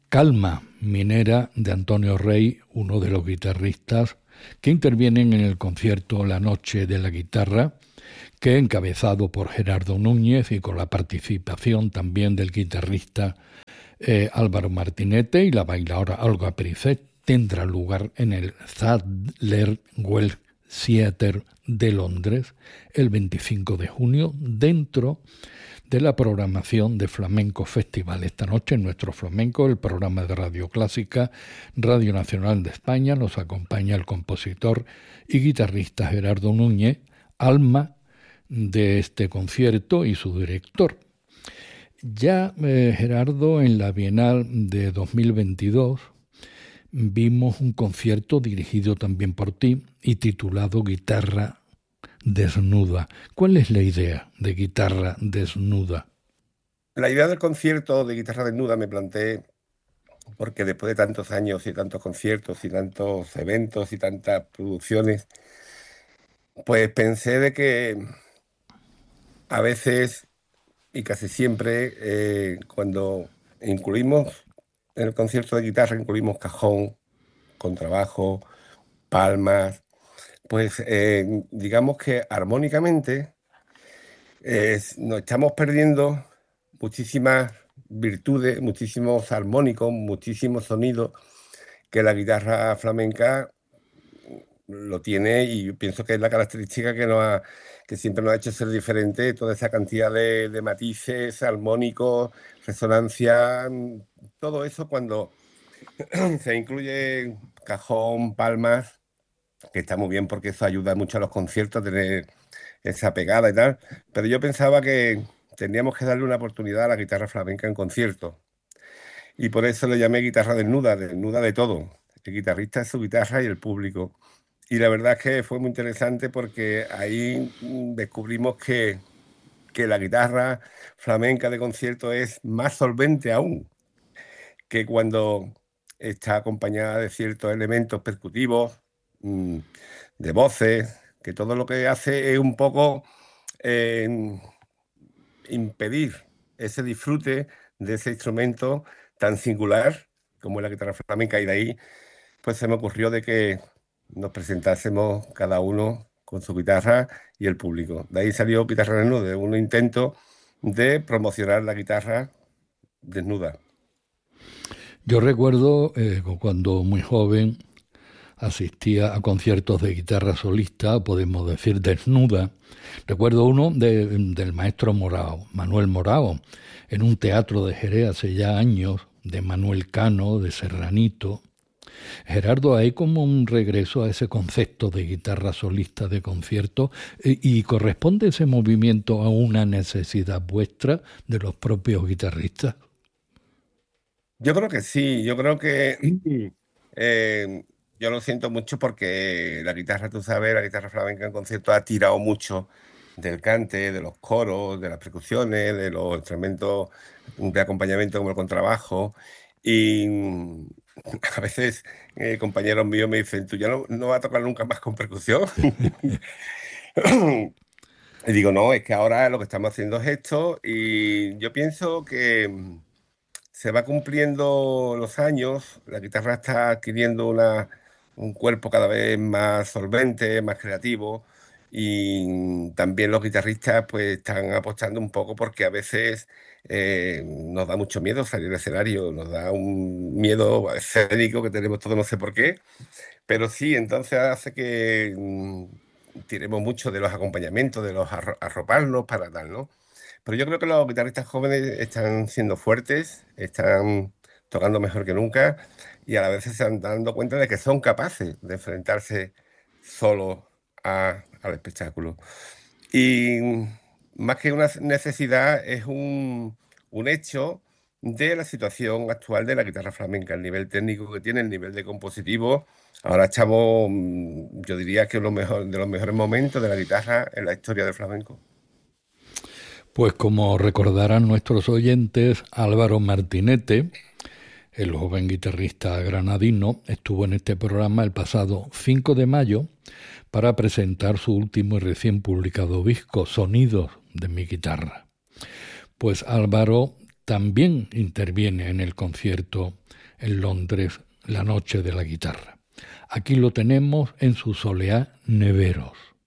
Calma minera de Antonio Rey, uno de los guitarristas que intervienen en el concierto La Noche de la Guitarra, que encabezado por Gerardo Núñez y con la participación también del guitarrista Álvaro Martinete y la bailadora Olga Pericet, tendrá lugar en el Sadler Wells Theatre de Londres el 25 de junio dentro de la programación de Flamenco Festival. Esta noche en Nuestro Flamenco, el programa de Radio Clásica, Radio Nacional de España, nos acompaña el compositor y guitarrista Gerardo Núñez, alma de este concierto y su director. Ya, Gerardo, en la Bienal de 2022 vimos un concierto dirigido también por ti y titulado Guitarra Desnuda. ¿Cuál es la idea de Guitarra Desnuda? La idea del concierto de Guitarra Desnuda me planteé porque después de tantos años y tantos conciertos y tantos eventos y tantas producciones, pues pensé de que a veces y casi siempre cuando incluimos en el concierto de guitarra, incluimos cajón, contrabajo, palmas, pues digamos que armónicamente nos estamos perdiendo muchísimas virtudes, muchísimos armónicos, muchísimos sonidos que la guitarra flamenca lo tiene, y yo pienso que es la característica que siempre nos ha hecho ser diferente, toda esa cantidad de matices, armónicos, resonancia, todo eso cuando se incluye cajón, palmas, que está muy bien porque eso ayuda mucho a los conciertos a tener esa pegada y tal, pero yo pensaba que tendríamos que darle una oportunidad a la guitarra flamenca en concierto, y por eso le llamé guitarra desnuda, desnuda de todo. El guitarrista es su guitarra y el público. Y la verdad es que fue muy interesante porque ahí descubrimos que la guitarra flamenca de concierto es más solvente aún, que cuando está acompañada de ciertos elementos percutivos, de voces, que todo lo que hace es un poco impedir ese disfrute de ese instrumento tan singular como es la guitarra flamenca. Y de ahí pues se me ocurrió de que nos presentásemos cada uno con su guitarra y el público. De ahí salió Guitarra Desnuda, de un intento de promocionar la guitarra desnuda. Yo recuerdo cuando muy joven asistía a conciertos de guitarra solista, podemos decir desnuda. Recuerdo uno del maestro Morao, Manuel Morao, en un teatro de Jerez hace ya años, de Manuel Cano, de Serranito. Gerardo, hay como un regreso a ese concepto de guitarra solista de concierto y ¿corresponde ese movimiento a una necesidad vuestra de los propios guitarristas? Yo creo que sí, yo creo que yo lo siento mucho porque la guitarra, tú sabes, la guitarra flamenca en concierto ha tirado mucho del cante, de los coros, de las percusiones, de los instrumentos de acompañamiento como el contrabajo. Y a veces compañeros míos me dicen, ¿tú ya no vas a tocar nunca más con percusión? Y digo, no, es que ahora lo que estamos haciendo es esto, y yo pienso que se va cumpliendo los años, la guitarra está adquiriendo un cuerpo cada vez más solvente, más creativo, y también los guitarristas pues están apostando un poco porque a veces nos da mucho miedo salir al escenario, nos da un miedo escénico que tenemos todos, no sé por qué, pero sí, entonces hace que tiremos mucho de los acompañamientos, de los arroparnos para tal, ¿no? Pero yo creo que los guitarristas jóvenes están siendo fuertes, están tocando mejor que nunca, y a la vez se están dando cuenta de que son capaces de enfrentarse solos al espectáculo. Y más que una necesidad, es un hecho de la situación actual de la guitarra flamenca, el nivel técnico que tiene, el nivel de compositivo. Ahora estamos, yo diría que de los mejores momentos de la guitarra en la historia del flamenco. Pues como recordarán nuestros oyentes, Álvaro Martinete, el joven guitarrista granadino, estuvo en este programa el pasado 5 de mayo para presentar su último y recién publicado disco, Sonidos de mi guitarra. Pues Álvaro también interviene en el concierto en Londres, La noche de la guitarra. Aquí lo tenemos en su soleá Neveros.